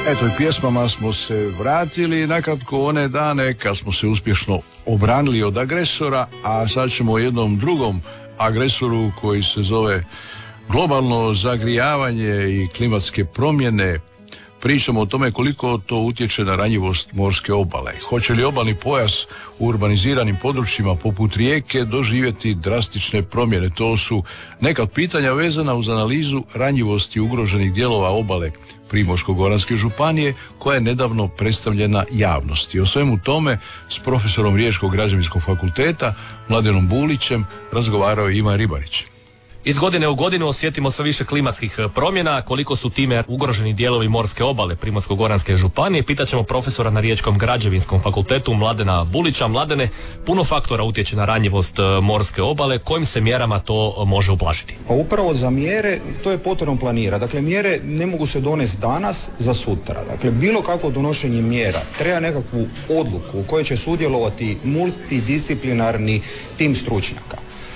Eto i pjesmama smo se vratili nakratko one dane kad smo se uspješno obranili od agresora, a sad ćemo o jednom drugom agresoru koji se zove globalno zagrijavanje i klimatske promjene. Pričamo o tome koliko to utječe na ranjivost morske obale. Hoće li obalni pojas u urbaniziranim područjima poput Rijeke doživjeti drastične promjene? To su neka od pitanja vezana uz analizu ranjivosti ugroženih dijelova obale Primorsko-goranske županije koja je nedavno predstavljena javnosti. O svemu tome s profesorom Riječkog građevinskog fakulteta Mladenom Bulićem razgovarao je Ivan Ribarić. Iz godine u godinu osjetimo sve više klimatskih promjena. Koliko su time ugroženi dijelovi morske obale Primorsko-goranske županije, pitaćemo profesora na Riječkom građevinskom fakultetu Mladena Bulića. Mladene, puno faktora utječe na ranjivost morske obale. Kojim se mjerama to može ublažiti? Pa upravo za mjere to je potrebno planirati. Dakle, mjere ne mogu se donesti danas za sutra. Dakle, bilo kakvo donošenje mjera treba nekakvu odluku u kojoj će sudjelovati multidisciplinarni tim stručnjaka.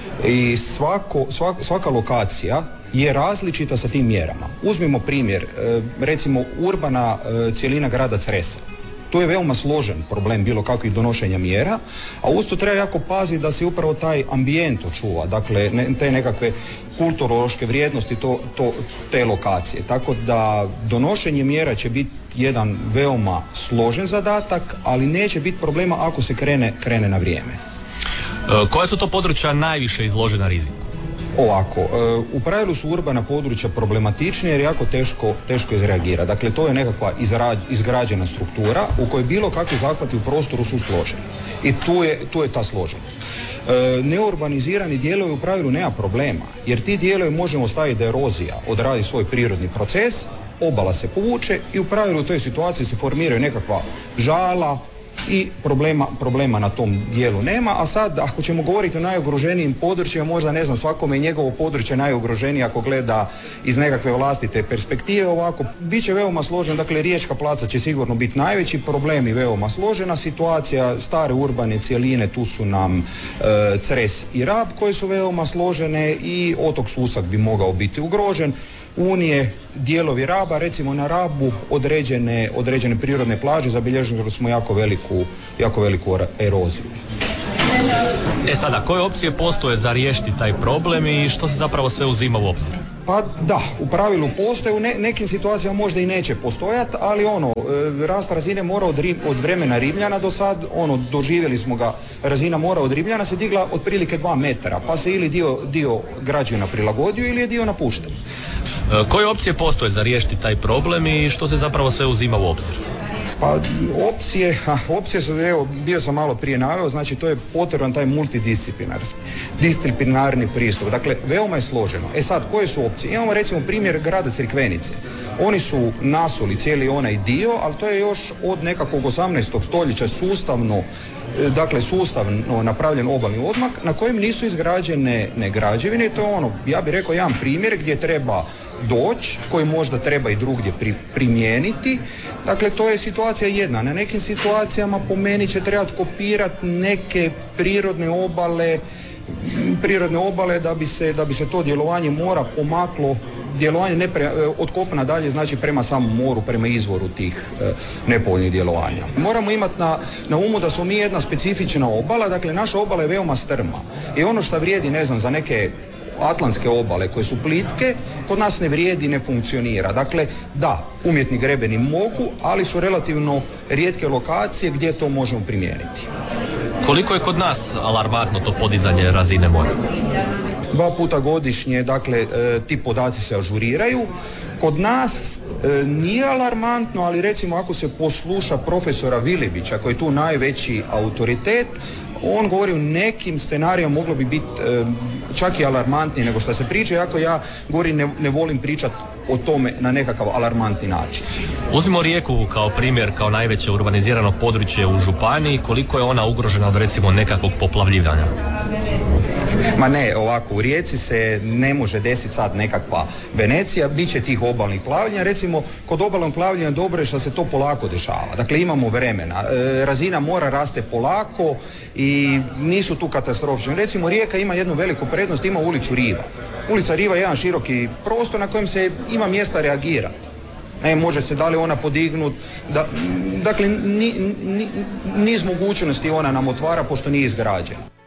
I svaka lokacija je različita sa tim mjerama. Uzmimo primjer, recimo urbana cjelina grada Cresa. To je veoma složen problem bilo kakvih donošenja mjera, a usto treba jako paziti da se upravo taj ambijent očuva, dakle te nekakve kulturološke vrijednosti te lokacije. Tako da donošenje mjera će biti jedan veoma složen zadatak, ali neće biti problema ako se krene na vrijeme. Koja su to područja najviše izložena riziku? Ovako, u pravilu su urbana područja problematičnije jer jako teško izreagira. Dakle, to je nekakva izgrađena struktura u kojoj bilo kakvi zahvati u prostoru su složeni. I tu je ta složenost. Neurbanizirani dijelovi u pravilu nema problema, jer ti dijelovi možemo staviti da erozija odradi svoj prirodni proces, obala se povuče i u pravilu u toj situaciji se formiraju nekakva žala i problema na tom dijelu nema. A sad, ako ćemo govoriti o najugroženijim područjima, možda ne znam, svakome je njegovo područje najugroženije ako gleda iz nekakve vlastite perspektive. Ovako, bit će veoma složen, dakle Riječka placa će sigurno biti najveći problem i veoma složena situacija, stare urbane cjeline, tu su nam Cres i Rab koje su veoma složene i otok Susak bi mogao biti ugrožen. Unije, dijelovi Raba, recimo na Rabu određene prirodne plaže zabilježili smo jako veliku eroziju. Sada, koje opcije postoje za riješiti taj problem i što se zapravo sve uzima u obzir? Pa da, u pravilu postoje, u nekim situacijama možda i neće postojati, ali rast razine mora od vremena Rimljana do sad, doživjeli smo ga, razina mora od Rimljana se digla otprilike 2 metara, pa se ili dio građevina prilagodio ili je dio napušten. Koje opcije postoje za riješiti taj problem i što se zapravo sve uzima u obzir? Pa opcije su, evo, bio sam malo prije naveo, znači to je potreban taj multidisciplinarni pristup. Dakle, veoma je složeno. Sad, koje su opcije? Imamo recimo primjer grada Crikvenice. Oni su nasuli cijeli onaj dio, ali to je još od nekakvog 18. stoljeća sustavno napravljen obalni odmak na kojem nisu izgrađene građevine. To je ja bih rekao, jedan primjer gdje treba doći, koji možda treba i drugdje primijeniti. Dakle, to je situacija jedna. Na nekim situacijama po meni će trebati kopirati neke prirodne obale da bi se to djelovanje mora pomaklo, djelovanje od kopna dalje, znači prema samom moru, prema izvoru tih nepovoljnih djelovanja. Moramo imati na umu da smo mi jedna specifična obala, dakle naša obala je veoma strma. I ono što vrijedi, ne znam, za neke atlantske obale koje su plitke, kod nas ne vrijedi, ne funkcionira. Dakle, da, umjetni grebeni mogu, ali su relativno rijetke lokacije gdje to možemo primijeniti. Koliko je kod nas alarmantno to podizanje razine mora? 2 puta godišnje, dakle, ti podaci se ažuriraju. Kod nas nije alarmantno, ali recimo ako se posluša profesora Vilibića, koji je tu najveći autoritet, on govori o nekim scenarijama moglo bi biti čak i alarmantnije nego što se priča, iako ja govorim ne volim pričati o tome na nekakav alarmantni način. Uzmimo Rijeku kao primjer, kao najveće urbanizirano područje u županiji, koliko je ona ugrožena od recimo nekakvog poplavljivanja? Ma ne, ovako, u Rijeci se ne može desiti sad nekakva Venecija, bit će tih obalnih plavljenja. Recimo, kod obalnog plavljenja dobro je što se to polako dešava. Dakle, imamo vremena. Razina mora raste polako i nisu tu katastrofične. Recimo, Rijeka ima jednu veliku prednost, ima ulicu Riva. Ulica Riva je jedan široki prostor na kojem se ima mjesta reagirati. Može se da li ona podignuti, dakle niz mogućnosti ona nam otvara pošto nije izgrađena.